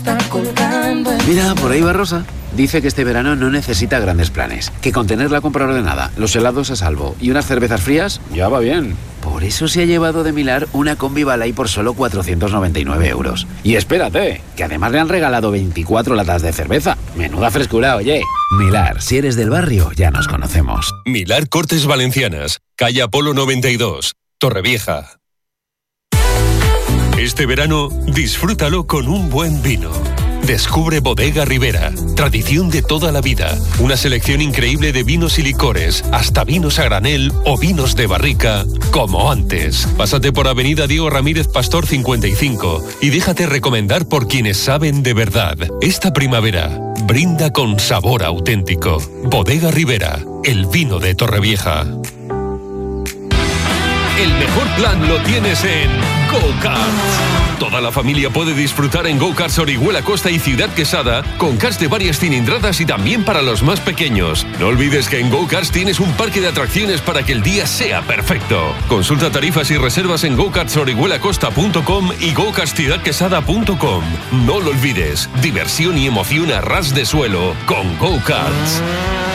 Mira, por ahí va Rosa. Dice que este verano no necesita grandes planes, que con tener la compra ordenada, los helados a salvo y unas cervezas frías, ya va bien. Por eso se ha llevado de Milar una combi Balay por solo 499 euros. Y espérate, que además le han regalado 24 latas de cerveza. Menuda frescura, oye. Milar, si eres del barrio, ya nos conocemos. Milar Cortes Valencianas, calle Apolo 92, Torrevieja. Este verano, disfrútalo con un buen vino. Descubre Bodega Ribera, tradición de toda la vida. Una selección increíble de vinos y licores, hasta vinos a granel o vinos de barrica, como antes. Pásate por Avenida Diego Ramírez Pastor 55 y déjate recomendar por quienes saben de verdad. Esta primavera, brinda con sabor auténtico. Bodega Ribera, el vino de Torrevieja. El mejor plan lo tienes en Go-Karts. Toda la familia puede disfrutar en Go-Karts Orihuela Costa y Ciudad Quesada con karts de varias cilindradas y también para los más pequeños. No olvides que en Go-Karts tienes un parque de atracciones para que el día sea perfecto. Consulta tarifas y reservas en gokartsorihuelacosta.com y gokartsciudadquesada.com. No lo olvides, diversión y emoción a ras de suelo con Go-Karts.